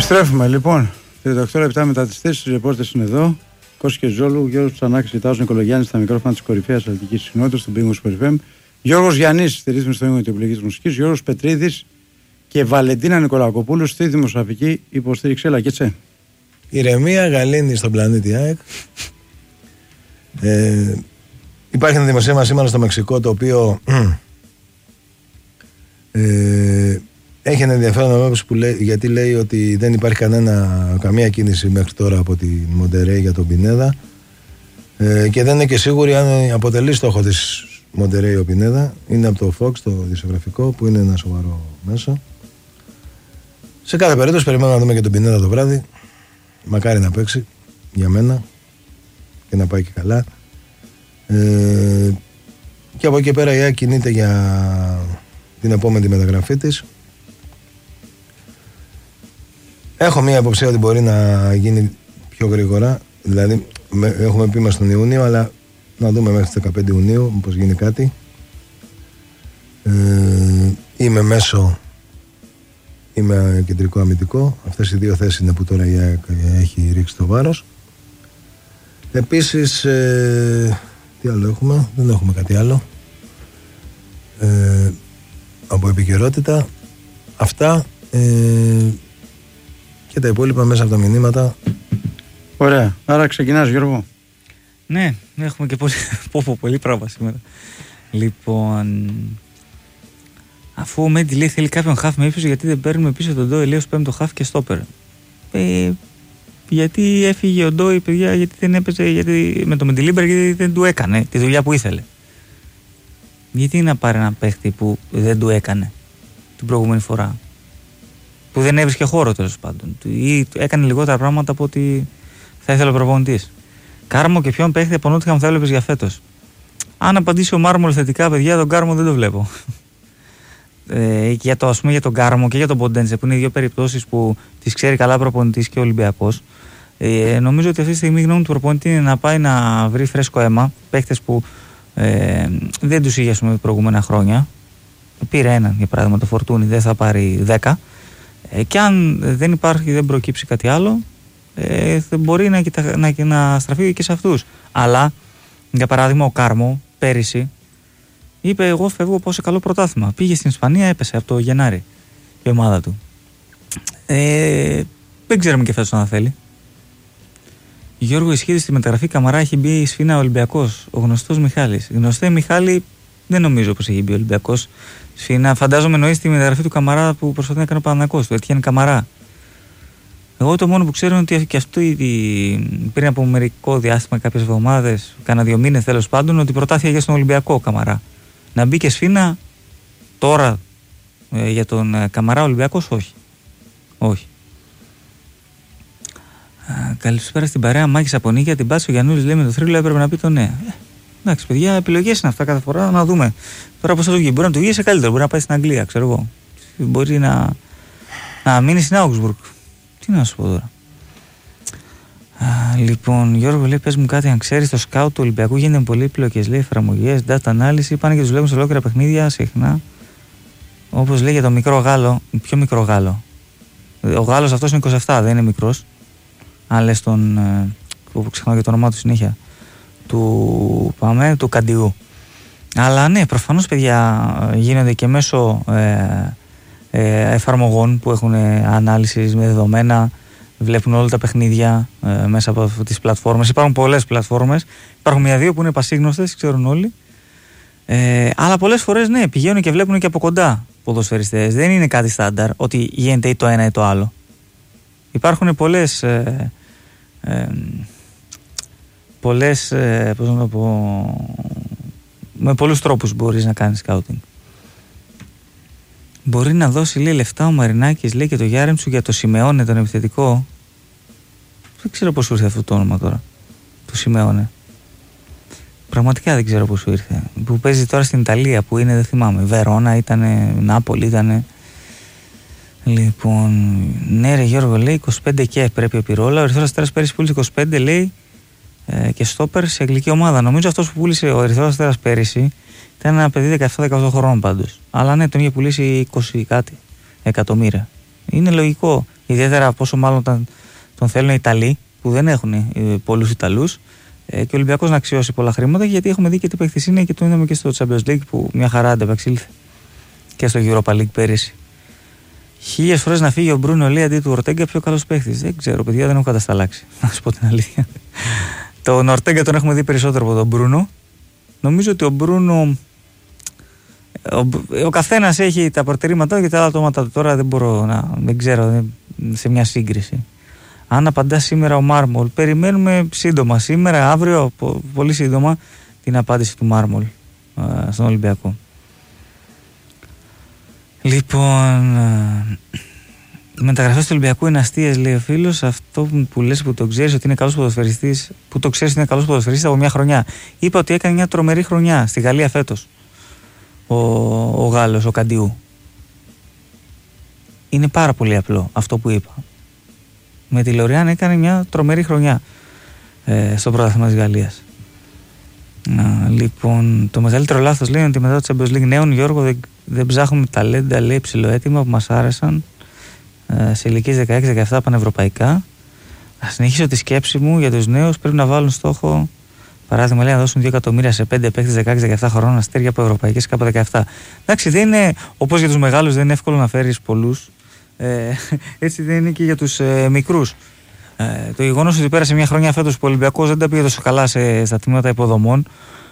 Επιστρέφουμε λοιπόν. 38 λεπτά μετά τις 4 οι ρεπόρτες είναι εδώ. Κώστας και Ζόλου, Γιώργος Τσανάκης, Λιτάος Νικολογιάννης στα μικρόφωνα της κορυφαίας αθλητικής συχνότητας του Big Wings FM. Γιώργος Γιαννής στη ρύθμιση στο ύμνο της επιλογής μουσικής. Γιώργος Πετρίδης και Βαλεντίνα Νικολακοπούλου στη δημοσιογραφική υποστήριξη. Έλα και τσε. Ηρεμία Γαλήνη στον πλανήτη ΑΕΚ. Υπάρχει ένα δημοσίευμα σήμερα στο Μεξικό το οποίο έχει ένα ενδιαφέρον που λέει, γιατί λέει ότι δεν υπάρχει καμία κίνηση μέχρι τώρα από τη Μοντερέι για τον Πινέδα και δεν είναι και σίγουροι αν αποτελεί στόχο της Μοντερέι ο Πινέδα. Είναι από το Fox, το δημοσιογραφικό, που είναι ένα σοβαρό μέσο. Σε κάθε περίπτωση περιμένουμε να δούμε και τον Πινέδα το βράδυ. Μακάρι να παίξει για μένα και να πάει και καλά. Και από εκεί πέρα η ΑΕΚ κινείται για την επόμενη μεταγραφή της. Έχω μία υποψία ότι μπορεί να γίνει πιο γρήγορα. Δηλαδή έχουμε πει μας τον Ιούνιο, αλλά να δούμε μέχρι τις 15 Ιουνίου μήπως γίνει κάτι. Είμαι μέσο, είμαι κεντρικό αμυντικό. Αυτές οι δύο θέσεις είναι που τώρα η ΑΕΚ έχει ρίξει το βάρος. Επίσης τι άλλο έχουμε? Δεν έχουμε κάτι άλλο από επικαιρότητα. Αυτά και τα υπόλοιπα μέσα από τα μηνύματα. Ωραία, άρα ξεκινάς Γιώργο. Ναι, έχουμε και πολύ πράγμα σήμερα. Λοιπόν, αφού ο Μέντι λέει θέλει κάποιον χαφ με ύψος, γιατί δεν παίρνουμε πίσω τον Ντόι, λέει ως πέμπτο χαφ και στόπερ. Γιατί έφυγε ο Ντόι, παιδιά, γιατί δεν έπαιζε με το Μεντιλίμπερ, γιατί δεν του έκανε τη δουλειά που ήθελε. Γιατί να πάρει ένα παίχτη που δεν του έκανε την προηγούμενη φορά, που δεν έβρισκε χώρο τέλος πάντων, ή έκανε λιγότερα πράγματα από ό,τι θα ήθελε ο προπονητής. Κάρμο και ποιον παίχτη από Νότιχαμ θα έβλεπες για φέτος? Αν απαντήσει ο Μάρμολ θετικά, παιδιά, τον Κάρμο δεν το βλέπω. Για τον Κάρμο και για τον Ποντένσε, που είναι δύο περιπτώσεις που τις ξέρει καλά προπονητής και ο Ολυμπιακός. Νομίζω ότι αυτή τη στιγμή η γνώμη του προπονητή είναι να πάει να βρει φρέσκο αίμα, παίχτες που δεν τους είχε προηγούμενα χρόνια. Πήρε έναν, για παράδειγμα, το Φορτούνι, δεν θα πάρει 10. Και αν δεν υπάρχει, δεν προκύψει κάτι άλλο, μπορεί να στραφεί και σε αυτούς. Αλλά, για παράδειγμα, ο Κάρμο πέρυσι είπε: εγώ φεύγω από σε καλό πρωτάθλημα. Πήγε στην Ισπανία, έπεσε από το Γενάρη η ομάδα του. Δεν ξέρουμε και φέτος αν θα θέλει. Γιώργο, ισχύει στη μεταγραφή Καμαρά έχει μπει η Σφίνα Ολυμπιακός, ο γνωστός Μιχάλης. Γνωστέ Μιχάλη, δεν νομίζω πως έχει μπει ο Ολυμπιακός. Σφίνα, φαντάζομαι εννοεί τη μεταγραφή του Καμαρά που προσπαθεί να κάνει ο Παναθηναϊκός, του Έτιεν Καμαρά. Εγώ το μόνο που ξέρω είναι ότι και αυτό πριν από μερικό διάστημα, κάποιες εβδομάδες, κάνα 2 μήνες τέλος πάντων, ότι προτάθηκε για στον Ολυμπιακό Καμαρά. Να μπει και Σφίνα τώρα για τον Καμαρά Ολυμπιακός, όχι. Καλησπέρα στην παρέα. Μάκης από Νίκαια, την πάτησε ο Γιαννούλης, λέει με το θρύλο έπρεπε να πει το ναι. Εντάξει, παιδιά, επιλογές είναι αυτά κάθε φορά, να δούμε. Τώρα πώς θα του βγει. Μπορεί να του βγει σε καλύτερο, μπορεί να πάει στην Αγγλία, ξέρω εγώ. Μπορεί να μείνει στην Augsburg. Τι να σου πω τώρα. Λοιπόν, Γιώργο λέει: πες μου κάτι, αν ξέρεις, το σκάουτ του Ολυμπιακού γίνεται πολύ πλοκές, λέει, εφαρμογές, data ανάλυση, πάνε και τους λέγουν σε ολόκληρα παιχνίδια συχνά. Όπως λέει για τον μικρό Γάλλο, ποιο μικρό Γάλλο? Ο Γάλλος αυτός είναι 27, δεν είναι μικρός. Αν λες τον. Που ξεχνάω και το όνομά του συνέχεια. Του Καντιού. Αλλά ναι, προφανώς, παιδιά, γίνονται και μέσω εφαρμογών που έχουν ανάλυση με δεδομένα, βλέπουν όλα τα παιχνίδια μέσα από τις πλατφόρμες. Υπάρχουν πολλές πλατφόρμες, υπάρχουν 1-2 που είναι πασίγνωστες, ξέρουν όλοι. Αλλά πολλές φορές ναι, πηγαίνουν και βλέπουν και από κοντά ποδοσφαιριστές. Δεν είναι κάτι στάνταρ ότι γίνεται ή το ένα ή το άλλο. Υπάρχουν πολλές πώς να το πω, με πολλούς τρόπους μπορείς να κάνεις scouting. Μπορεί να δώσει, λέει, λεφτά ο Μαρινάκης, λέει, και το Γιάρεμτσου για το Σιμεώνε, τον επιθετικό. Δεν ξέρω πώς σου ήρθε αυτό το όνομα τώρα, του Σιμεώνε. Πραγματικά δεν ξέρω πώς σου ήρθε. Που παίζει τώρα στην Ιταλία, που είναι, δεν θυμάμαι, Βερόνα ήτανε, Νάπολη ήτανε. Λοιπόν, ναι ρε Γιώργο, λέει, 25 και πρέπει ο Πυρόλα. Ο Ερυθρός Αστέρας πέρυσι πούλησε 25, λέει, και στόπερ σε αγγλική ομάδα. Νομίζω αυτός που πούλησε ο Ερυθρός Αστέρας πέρυσι ήταν ένα παιδί 17-18 χρόνων πάντως. Αλλά ναι, τον είχε πουλήσει 20 κάτι εκατομμύρια. Είναι λογικό. Ιδιαίτερα πόσο μάλλον τον θέλουν οι Ιταλοί, που δεν έχουν πολλούς Ιταλούς, και ο Ολυμπιακός να αξιώσει πολλά χρήματα, γιατί έχουμε δει και τι παίκτης είναι και το είδαμε και στο Champions League που μια χαρά ανταπεξήλθε και στο Europa League πέρυσι. 1000 φορές να φύγει ο Μπρούνο Λί αντί του Ορτέγκα, πιο καλός παίκτης. Δεν ξέρω, παιδιά, δεν έχω κατασταλάξει. Να σου πω την αλήθεια. Τον Ορτέγκα τον έχουμε δει περισσότερο από τον Μπρούνο. Νομίζω ότι ο Μπρούνο. Ο καθένας έχει τα προτερήματά και τα άτοματα του. Τώρα δεν μπορώ να. Δεν ξέρω σε μια σύγκριση. Αν απαντά σήμερα ο Μάρμολ, περιμένουμε σύντομα. Σήμερα, αύριο, πολύ σύντομα, την απάντηση του Μάρμολ στον Ολυμπιακό. Λοιπόν, μεταγραφές του Ολυμπιακού είναι αστείες, λέει ο φίλος. Αυτό που λες που το ξέρεις ότι είναι καλός ποδοσφαιριστής, που το ξέρεις ότι είναι καλός ποδοσφαιριστής από μια χρονιά. Είπα ότι έκανε μια τρομερή χρονιά στη Γαλλία φέτος. Ο Γάλλος, ο Καντιού. Είναι πάρα πολύ απλό αυτό που είπα. Με τη Λοριάν έκανε μια τρομερή χρονιά στο πρωτάθλημα της Γαλλίας. Λοιπόν, το μεγαλύτερο λάθος λέει ότι μετά το Champions League νέων, Γιώργο, δεν ψάχνουμε ταλέντα, λέει, ψηλοέτοιμα που μας άρεσαν σε ηλικίες 16-17 πανευρωπαϊκά. Να συνεχίσω τη σκέψη μου για τους νέους. Πρέπει να βάλουν στόχο, παράδειγμα, λέει, να δώσουν 2 εκατομμύρια σε 5 παίκτες 16-17 χρόνων αστέρια από ευρωπαϊκές κάπου 17. Εντάξει, δεν είναι όπως για τους μεγάλους, δεν είναι εύκολο να φέρεις πολλούς. Έτσι δεν είναι και για τους μικρούς. Το γεγονός ότι πέρασε μια χρονιά φέτος που ο Ολυμπιακός δεν τα πήγε τόσο καλά στα τμήματα υποδομών,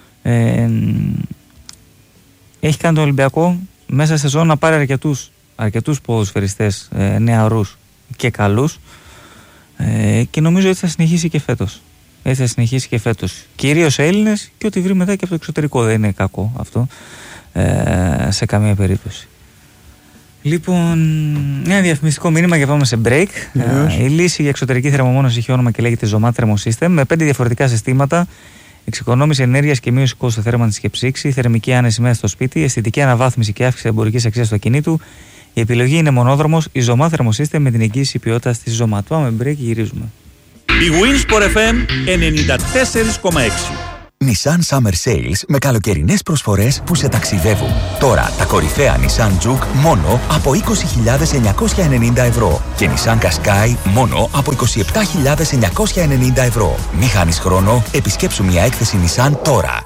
έχει κάνει τον Ολυμπιακό μέσα σε σεζόν να πάρει αρκετούς ποδοσφαιριστές νεαρούς και καλούς, και νομίζω ότι θα συνεχίσει και φέτος. Έτσι θα συνεχίσει και φέτος. Κυρίως Έλληνες, και ό,τι βρει μετά και από το εξωτερικό. Δεν είναι κακό αυτό σε καμία περίπτωση. Λοιπόν, ένα διαφημιστικό μήνυμα και πάμε σε break. Η λύση για εξωτερική θερμομόνωση έχει όνομα και λέγεται Zomat Thermosystem, με 5 διαφορετικά συστήματα. Εξοικονόμηση ενέργειας και μείωση κόστου θέρμανσης και ψήξη, θερμική άνεση μέσα στο σπίτι, αισθητική αναβάθμιση και αύξηση εμπορικής αξίας του ακινήτου. Η επιλογή είναι μονόδρομος, η Zomat Thermosystem, με την εγγύηση ποιότητας της Zomat. Πάμε break και γυρίζουμε. Η Winsport FM 94,6. Nissan Summer Sales με καλοκαιρινές προσφορές που σε ταξιδεύουν. Τώρα τα κορυφαία Nissan Juke μόνο από 20.990 ευρώ και Nissan Qashqai μόνο από 27.990 ευρώ. Μη χάνεις χρόνο, επισκέψου μια έκθεση Nissan τώρα.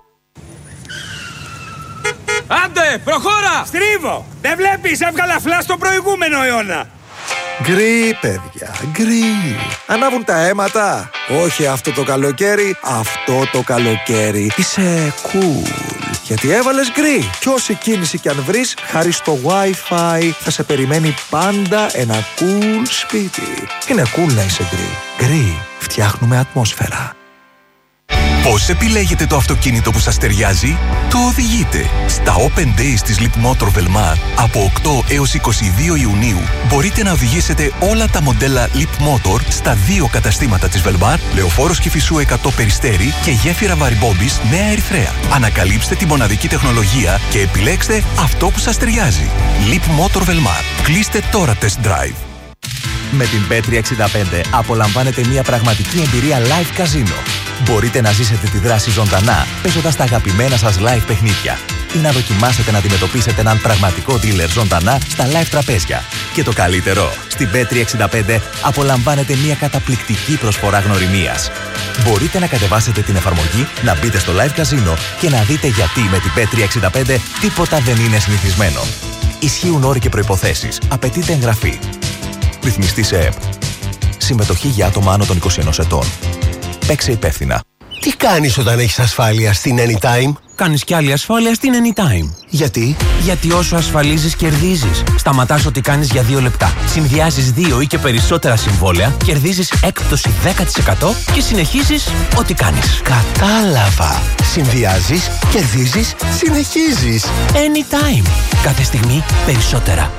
Άντε, προχώρα! Στρίβο! Δεν βλέπεις, έβγαλα φλα στο προηγούμενο αιώνα! Γκρι, παιδιά, γκρι. Ανάβουν τα αίματα. Όχι αυτό το καλοκαίρι, αυτό το καλοκαίρι. Είσαι cool, γιατί έβαλες γκρι. Κι όση κίνηση κι αν βρεις, χάρη στο Wi-Fi, θα σε περιμένει πάντα ένα cool σπίτι. Είναι cool να είσαι γκρι. Γκρι, φτιάχνουμε ατμόσφαιρα. Πώς επιλέγετε το αυτοκίνητο που σας ταιριάζει? Το οδηγείτε. Στα Open Days της Leapmotor Velmar από 8 έως 22 Ιουνίου μπορείτε να οδηγήσετε όλα τα μοντέλα Leapmotor στα 2 καταστήματα της Velmar, Λεωφόρος Κηφισού 100 Περιστέρι και γέφυρα Βαρυμπόμπης Νέα Ερυθρέα. Ανακαλύψτε τη μοναδική τεχνολογία και επιλέξτε αυτό που σας ταιριάζει. Leapmotor Velmar. Κλείστε τώρα test drive. Με την Bet365 απολαμβάνετε μια πραγματική εμπειρία live casino. Μπορείτε να ζήσετε τη δράση ζωντανά, παίζοντας τα αγαπημένα σας live παιχνίδια ή να δοκιμάσετε να αντιμετωπίσετε έναν πραγματικό dealer ζωντανά στα live τραπέζια. Και το καλύτερο, στην Bet365 απολαμβάνετε μια καταπληκτική προσφορά γνωριμίας. Μπορείτε να κατεβάσετε την εφαρμογή, να μπείτε στο live casino και να δείτε γιατί με την Bet365 τίποτα δεν είναι συνηθισμένο. Ισχύουν όροι και προϋποθέσεις. Απαιτείται εγγραφή. Ρυθμιστή σε ΕΠ. Συμμετοχή για άτομα άνω των 21 ετών. Παίξε υπεύθυνα. Τι κάνεις όταν έχεις ασφάλεια στην Anytime? Κάνεις κι άλλη ασφάλεια στην Anytime. Γιατί? Γιατί όσο ασφαλίζεις κερδίζεις. Σταματάς ό,τι κάνεις για 2 λεπτά. Συνδυάζεις 2 ή και περισσότερα συμβόλαια, κερδίζεις έκπτωση 10% και συνεχίζεις ό,τι κάνεις. Κατάλαβα. Συνδυάζεις, κερδίζεις, συνεχίζεις. Anytime. Κάθε στιγμή περισσότερα.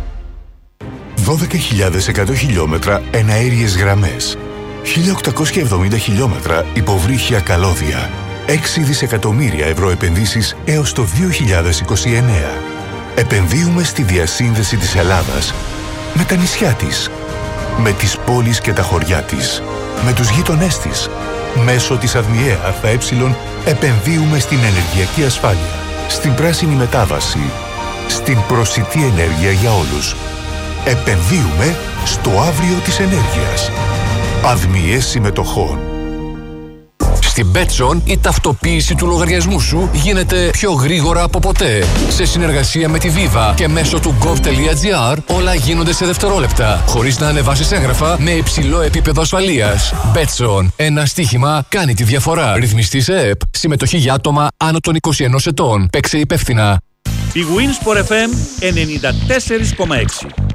12.100 χιλιόμετρα εναέριες γραμμές. 1.870 χιλιόμετρα υποβρύχια καλώδια. 6 δισεκατομμύρια ευρώ επενδύσεις έως το 2029. Επενδύουμε στη διασύνδεση της Ελλάδας με τα νησιά της, με τις πόλεις και τα χωριά της, με τους γείτονές της. Μέσω της ΑΔΜΙΕ ΑΕ επενδύουμε στην ενεργειακή ασφάλεια, στην πράσινη μετάβαση, στην προσιτή ενέργεια για όλους. Επενδύουμε στο αύριο της ενέργειας. Αδμιές συμμετοχών. Στην Betson η ταυτοποίηση του λογαριασμού σου γίνεται πιο γρήγορα από ποτέ. Σε συνεργασία με τη Viva και μέσω του gov.gr όλα γίνονται σε δευτερόλεπτα, χωρίς να ανεβάσεις έγγραφα με υψηλό επίπεδο ασφαλείας. Betson. Ένα στοίχημα κάνει τη διαφορά. Ρυθμιστή σε ΕΕΠ. Συμμετοχή για άτομα άνω των 21 ετών. Παίξε υπεύθυνα. Η Winsport FM 94,6.